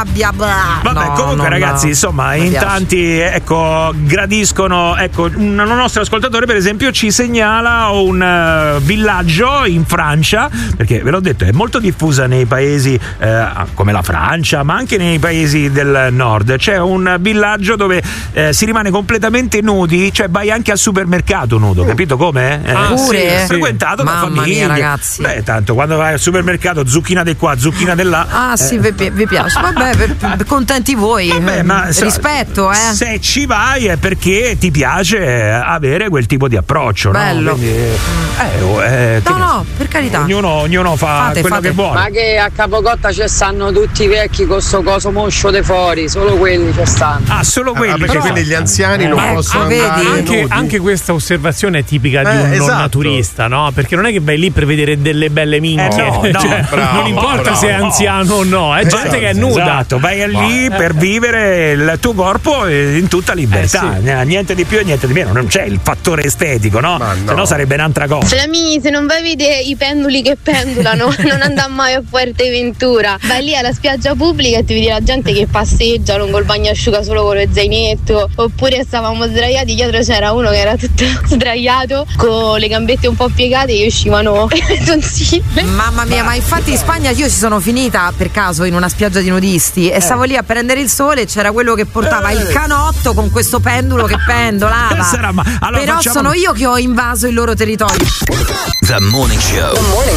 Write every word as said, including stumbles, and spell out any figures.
sabbia. Blah. Vabbè, no, comunque no, ragazzi, no. insomma, Mi in piace. tanti ecco gradiscono, ecco, un nostro ascoltatore per esempio ci segnala un uh, villaggio in Francia, perché ve l'ho detto è molto diffusa nei paesi eh, come la Francia, ma anche nei paesi del nord. C'è un villaggio dove eh, si rimane completamente nudi, cioè vai anche al supermercato nudo, uh. capito come? Eh, ah, pure? Sì, frequentato da Mamma famiglie. mia, ragazzi. Beh, tanto quando vai al supermercato zucchina di qua, zucchina di là. Ah, eh. sì, vi, vi piace. Vabbè, per, per, contenti voi. Vabbè, ma rispetto, eh. Se ci vai è perché ti piace avere quel tipo di approccio, bello. No? Quindi, eh, eh, no, no, per carità. Ognuno, ognuno fa fate, quello fate. che vuole. Ma che a Capocotta ci stanno tutti i vecchi con sto coso moscio de fuori, solo quelli ci stanno. Ah, solo quelli. Ah, perché però... quindi gli anziani eh, non eh, possono ah, vedi? andare Anche, anche questa osservazione è tipica di Eh, un esatto. non naturista, no? Perché non è che vai lì per vedere delle belle minchie, Eh, no, no, cioè, bravo, non importa bravo. se è anziano o no, è gente Esatto, che è nuda. Esatto, vai lì per vivere il tuo corpo in tutta libertà, Eh, sì. niente di più e niente di meno, non c'è il fattore estetico, no? Ma no. Se no sarebbe un'altra cosa. Flamini, se non vai a vedere i penduli che pendulano, non andà mai a Fuerteventura. Vai lì alla spiaggia pubblica e ti vedi la gente che passeggia lungo il bagnasciuga solo con lo zainetto. Oppure stavamo sdraiati, dietro c'era uno che era tutto sdraiato con le gambette un po' piegate e uscivano le tonsille. Mamma mia, ma infatti in Spagna io ci sono finita per caso in una spiaggia di nudisti e stavo lì a prendere il sole e c'era quello che portava Eh. il canotto con questo pendulo che pendolava. Sarà, ma allora Però facciamo- sono io che ho invaso il loro territorio. The Morning Show.